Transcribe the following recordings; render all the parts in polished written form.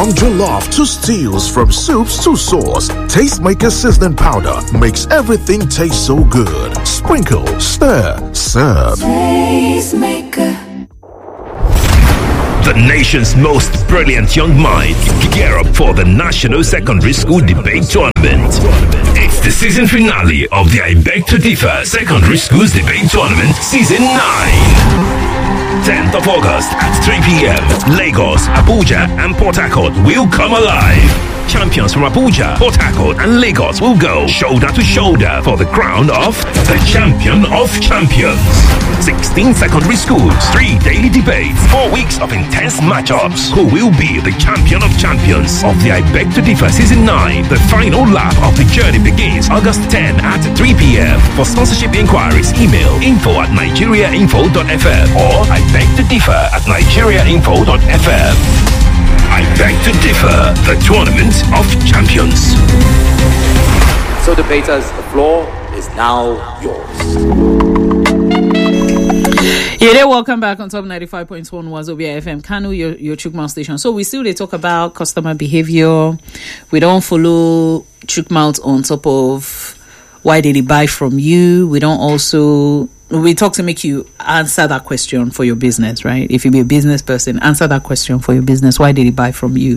From jollof to stews, from soups to sauce, Tastemaker seasoning powder makes everything taste so good. Sprinkle, stir, serve. Tastemaker. The nation's most brilliant young minds gear up for the National Secondary School Debate Tournament. It's the season finale of the I Beg to Differ Secondary Schools Debate Tournament Season 9. 10th of August at 3 p.m. Lagos, Abuja, and Port Harcourt will come alive. Champions from Abuja, Port Harcourt, and Lagos will go shoulder to shoulder for the crown of the Champion of Champions. 16 secondary schools, 3 daily debates, 4 weeks of intense matchups. Who will be the Champion of Champions of the I Beg to Differ Season 9? The final lap of the journey begins August 10 at 3 p.m. For sponsorship inquiries, email info@nigeriainfo.fm or I beg to differ @nigeriainfo.fm. I Beg to Differ, the Tournament of Champions. So debaters, the floor is now yours. Yeah, welcome back on top 95.1 Wazobia FM, Kanu, your Chukmouth station. So we still they talk about customer behavior. We don't follow Chukmouth on top of why did he buy from you. We talk to make you answer that question for your business, right? If you be a business person, answer that question for your business. Why did he buy from you?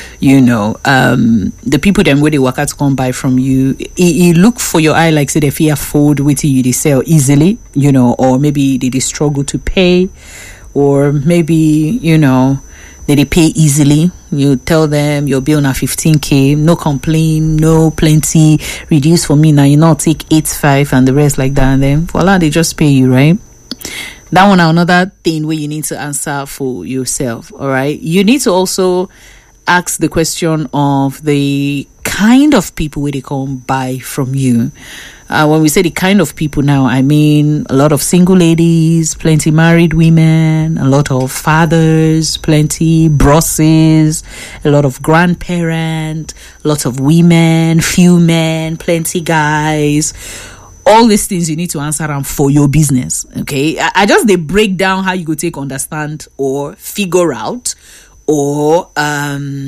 The people then where they work out to come buy from you, he look for your eye like say they fear afford with you they sell easily, or maybe they struggle to pay, or maybe, they pay easily. You tell them your bill now 15K, no complain, no plenty, reduce for me now, you not take 8.5 and the rest like that, and then voila, they just pay you, right? That one another thing where you need to answer for yourself, all right? You need to also ask the question of the kind of people where they come buy from you. When we say the kind of people now, I mean a lot of single ladies, plenty married women, a lot of fathers, plenty bosses, a lot of grandparents, lots of women, few men, plenty guys. All these things you need to answer them for your business, okay? I just they break down how you go take understand or figure out or